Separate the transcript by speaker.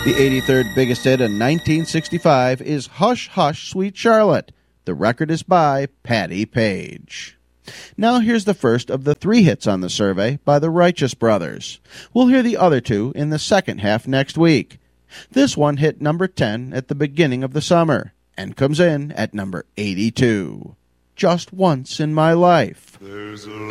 Speaker 1: The 83rd biggest hit in 1965 is Hush Hush Sweet Charlotte. The record is by Patti Page. Now here's the first of the 3 hits on the survey by the Righteous Brothers. We'll hear the other 2 in the second half next week. This one hit number 10 at the beginning of the summer and comes in at number 82. Just Once in My Life.